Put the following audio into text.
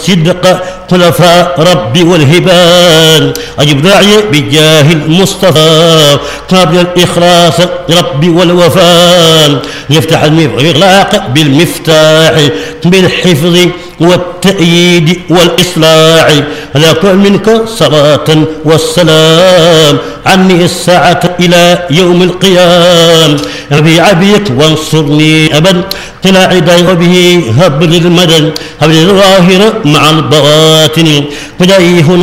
صدق خلفاء ربي والهبان أجب داعي بجاه المصطفى قابل الإخلاص ربي والوفاء يفتح الإغلاق بالمفتاح بالحفظ والتأييد والإصلاح على كل منك صلاة والسلام عني الساعة إلى يوم القيام أبي عبيك وانصرني أبدا طلع داي وبه هب للمدد هب للظاهر مع البواطن فجاي هنا